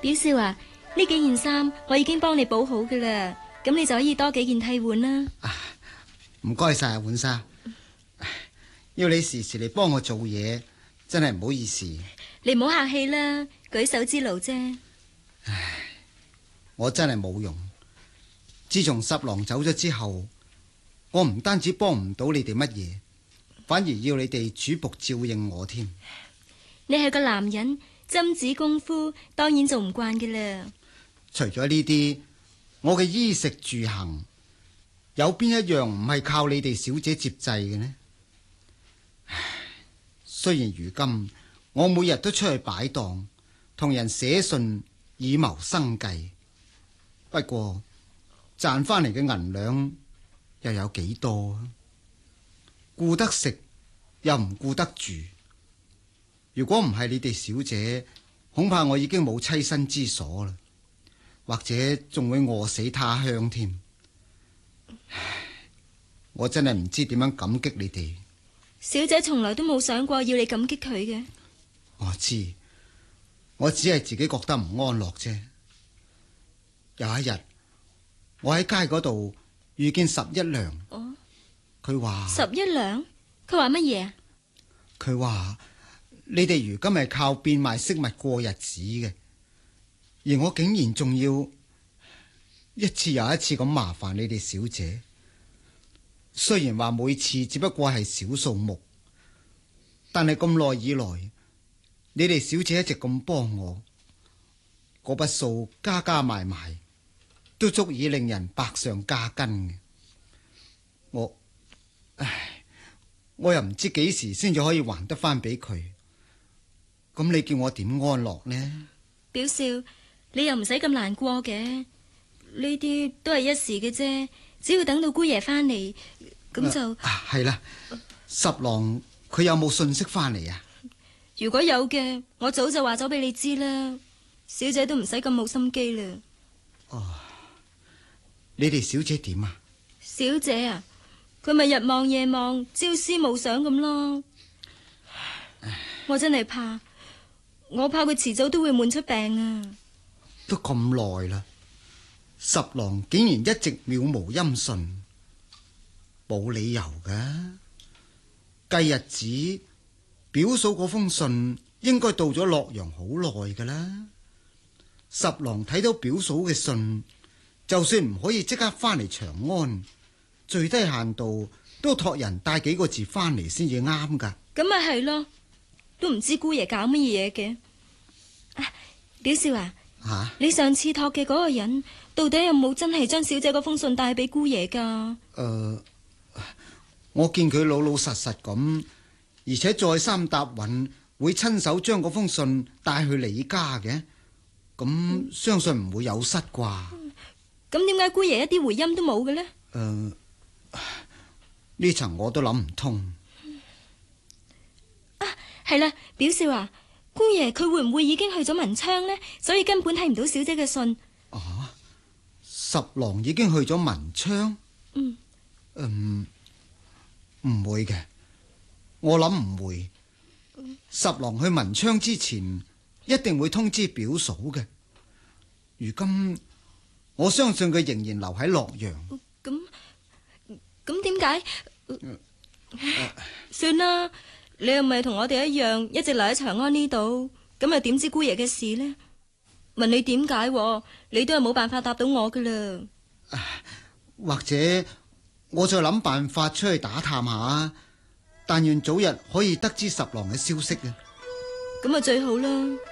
表少啊，呢幾件衫我已經幫你補好噶啦，咁你就可以多幾件替換啦。 唔該晒啊，浣紗。要你時時嚟幫我做嘢，真係唔好意思。 你唔好客氣啦，舉手之勞啫。 我真係冇用。自從十郎走咗之後，我唔單止幫唔到你哋乜嘢，反而要你哋主僕照應我添。 你係個男人，針子功夫當然做唔慣嘅啦。 除咗呢啲，我嘅衣食住行，有邊一樣唔係靠你哋小姐接濟嘅呢？雖然如今我每日都出去擺檔，同人寫信以謀生計，不過賺翻嚟嘅銀兩又有幾多啊？顧得食又唔顧得住。如果唔係你哋小姐，恐怕我已經冇棲身之所啦，或者仲會餓死他鄉添。我真係唔知點樣感激你哋。 小姐從來都冇想過要你感激佢嘅。 我知，我只係自己覺得唔安樂啫。有一日，我喺街嗰度遇見十一娘。 哦， 佢話十一娘？佢話乜嘢啊？ 佢話你哋如今係靠變賣飾物過日子嘅，而我竟然仲要一次又一次咁麻煩你哋小姐。雖然話每次只不過係小數目，但係咁耐以來，你哋小姐一直咁幫我，嗰筆數加加埋埋都足以令人百上加斤嘅。我又唔知幾時先至可以還得翻俾佢，咁你叫我點安樂呢？ 表少，你又唔使咁難過嘅，呢啲都係一時嘅啫。只要等到姑爺翻嚟，咁就係啦。十郎佢有冇信息翻嚟啊？ 如果有嘅，我早就話咗俾你知啦。小姐都唔使咁冇心機啦。 哦，你哋小姐點啊？ 小姐啊，佢咪日望夜望，朝思暮想咁咯。我真係怕，我怕佢遲早都會悶出病啊。 都咁耐啦，十郎竟然一直渺無音訊，冇理由㗎。計日子，表嫂嗰封信應該到咗洛陽好耐㗎啦。十郎睇到表嫂嘅信，就算唔可以即刻翻嚟長安，最低限度都託人帶幾個字翻嚟先至啱㗎。 咁咪係咯，都唔知姑爺搞乜嘢嘅。表少啊，你上次託嘅嗰個人，到底有冇真係將小姐嗰封信帶俾姑爺噶？ 我見佢老老實實咁，而且再三答允會親手將嗰封信帶去你家嘅，咁相信唔會有失啩。 咁點解姑爺一啲回音都冇嘅呢？ 呢層我都諗唔通。 係啦，表少啊，姑爺佢會唔會已經去咗文昌呢？所以根本睇唔到小姐嘅信。 十郎已經去咗文昌？唔會嘅，我諗唔會。十郎去文昌之前，一定會通知表嫂嘅。如今我相信佢仍然留喺洛陽。 咁點解？算啦，你又咪同我哋一樣，一直留喺長安呢度，咁又點知姑爺嘅事呢？問你點解，你都係冇辦法答到我噶啦。 或者我再諗辦法出去打探下，但願早日可以得知十郎嘅消息啊！ 咁啊最好啦。